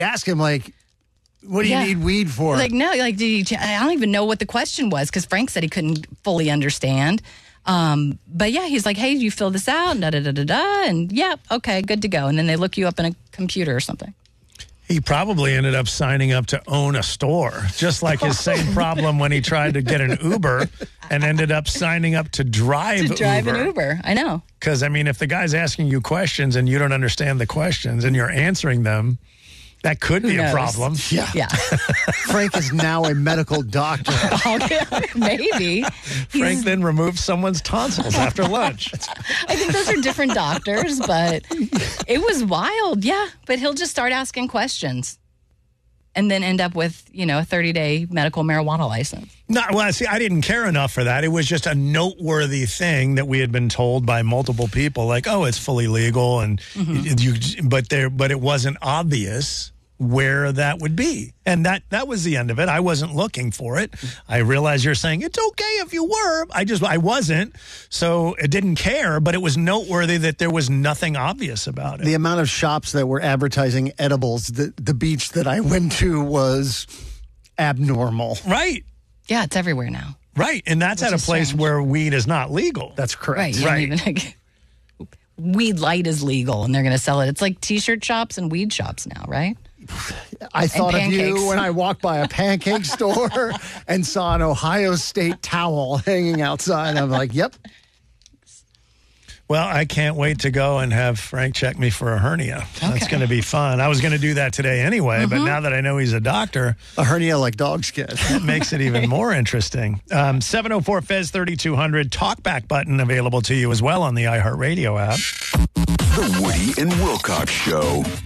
ask him, like, what do you need weed for? Like, no, like, I don't even know what the question was because Frank said he couldn't fully understand. But yeah, he's like, hey, you fill this out, da-da-da-da-da, and yeah, okay, good to go. And then they look you up in a computer or something. He probably ended up signing up to own a store, just like his same problem when he tried to get an Uber and ended up signing up to drive an Uber. I know. Because, I mean, if the guy's asking you questions and you don't understand the questions and you're answering them, that could be a problem. Yeah. Frank is now a medical doctor. Maybe. Frank then removed someone's tonsils after lunch. I think those are different doctors, but it was wild. Yeah. But he'll just start asking questions and then end up with, a 30-day medical marijuana license. No, well, see, I didn't care enough for that. It was just a noteworthy thing that we had been told by multiple people, like, oh, it's fully legal, and but it wasn't obvious where that would be. And that was the end of it. I wasn't looking for it. I realize you're saying it's okay if you were. I wasn't. So it didn't care, but it was noteworthy that there was nothing obvious about it. The amount of shops that were advertising edibles, the beach that I went to was abnormal. Right. Yeah, it's everywhere now. Right. And that's at a place where weed is not legal. That's correct. Right. Weed light is legal and they're going to sell it. It's like T-shirt shops and weed shops now, right? I thought of you when I walked by a pancake store and saw an Ohio State towel hanging outside. I'm like, yep. Well, I can't wait to go and have Frank check me for a hernia. That's going to be fun. I was going to do that today anyway, but now that I know he's a doctor. A hernia like dog skin. It makes it even more interesting. 704-FEZ-3200, talkback button available to you as well on the iHeartRadio app. The Woody and Wilcox Show.